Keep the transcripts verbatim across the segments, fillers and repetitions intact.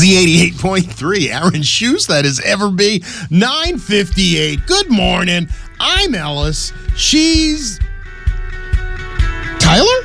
Z eighty-eight point three, Aaron Shoes, that is Ever Be, nine fifty-eight. Good morning. I'm Ellis. She's... Tyler?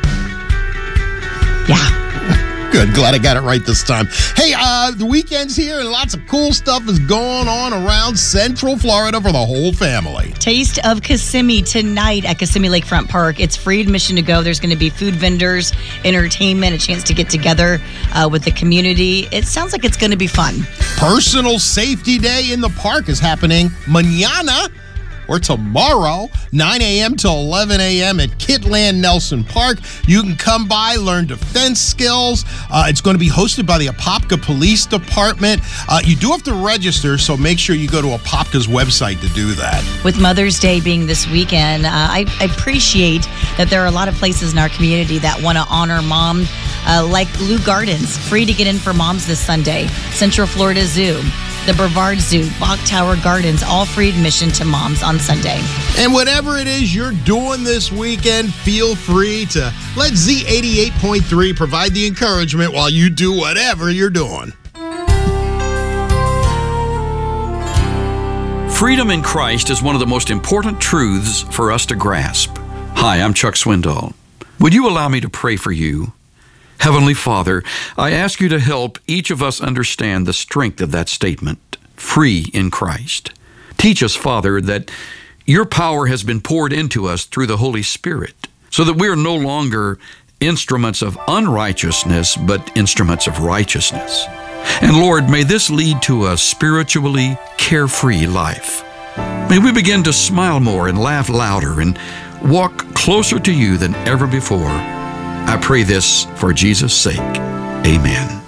Yeah. Good. Glad I got it right this time. Hey, uh, the weekend's here and lots of cool stuff is going on around Central Florida for the whole family. Taste of Kissimmee tonight at Kissimmee Lakefront Park. It's free admission to go. There's going to be food vendors, entertainment, a chance to get together uh, with the community. It sounds like it's going to be fun. Personal Safety Day in the park is happening mañana, or tomorrow, nine a.m. till eleven a.m. at Kitland Nelson Park. You can come by, learn defense skills. Uh, it's going to be hosted by the Apopka Police Department. Uh, you do have to register, so make sure you go to Apopka's website to do that. With Mother's Day being this weekend, uh, I, I appreciate that there are a lot of places in our community that want to honor mom, uh, like Lou Gardens, free to get in for moms this Sunday. Central Florida Zoo, the Brevard Zoo, Bach Tower Gardens, all free admission to moms on Sunday. And whatever it is you're doing this weekend, feel free to let Z eighty-eight point three provide the encouragement while you do whatever you're doing. Freedom in Christ is one of the most important truths for us to grasp. Hi, I'm Chuck Swindoll. Would you allow me to pray for you? Heavenly Father, I ask you to help each of us understand the strength of that statement, free in Christ. Teach us, Father, that your power has been poured into us through the Holy Spirit, so that we are no longer instruments of unrighteousness, but instruments of righteousness. And Lord, may this lead to a spiritually carefree life. May we begin to smile more and laugh louder and walk closer to you than ever before. I pray this for Jesus' sake. Amen.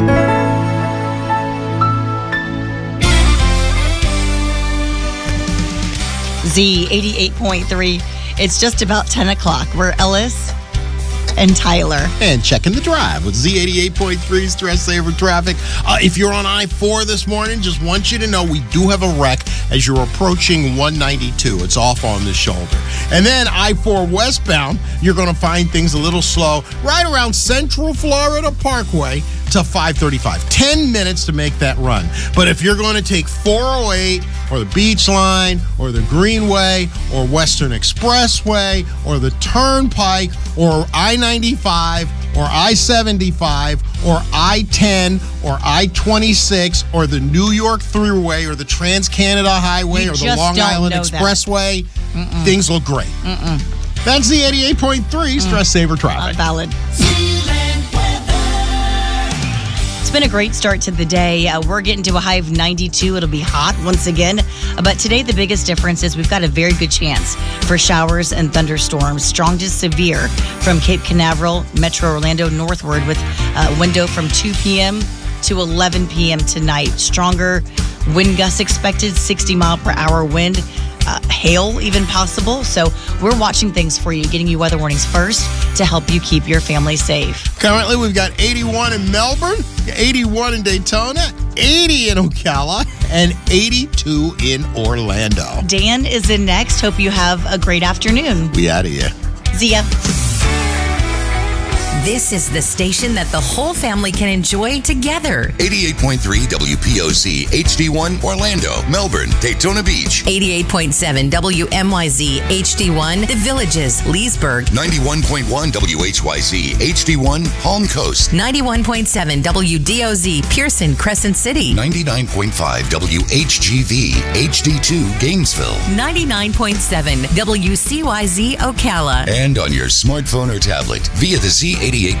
Z eighty-eight point three. It's just about ten o'clock. We're Ellis and Tyler. And checking the drive with Z eighty-eight point three Stress Saver Traffic. Uh, if you're on I four this morning, just want you to know we do have a wreck as you're approaching one ninety-two. It's off on the shoulder. And then I four westbound, you're going to find things a little slow right around Central Florida Parkway to five thirty-five. ten minutes to make that run. But if you're going to take four oh eight or the Beach Line or the Greenway or Western Expressway or the Turnpike or I ninety-five or I seventy-five or I ten or I twenty-six or the New York Thruway or the Trans-Canada Highway You or the just Long don't Island know Expressway, Mm-mm. things look great. Mm-mm. That's the eighty-eight point three Mm. Stress Saver Not Traffic. valid. It's been a great start to the day. Uh, we're getting to a high of ninety-two. It'll be hot once again. Uh, but today, the biggest difference is we've got a very good chance for showers and thunderstorms, strong to severe from Cape Canaveral, Metro Orlando northward, with a window from two p.m. to eleven p.m. tonight. Stronger wind gusts expected, sixty mile per hour wind. Uh, hail even possible. So we're watching things for you, getting you weather warnings first to help you keep your family safe. Currently, we've got eighty-one in Melbourne, eighty-one in Daytona, eighty in Ocala, and eighty-two in Orlando. Dan is in next. Hope you have a great afternoon. We out of here. See ya. This is the station that the whole family can enjoy together. eighty-eight point three W P O C H D one Orlando, Melbourne, Daytona Beach. eighty-eight point seven W M Y Z H D one The Villages, Leesburg. ninety-one point one W H Y Z H D one Palm Coast. ninety-one point seven W D O Z Pearson, Crescent City. ninety-nine point five W H G V H D two Gainesville. ninety-nine point seven W C Y Z Ocala. And on your smartphone or tablet via the Z eighty-eight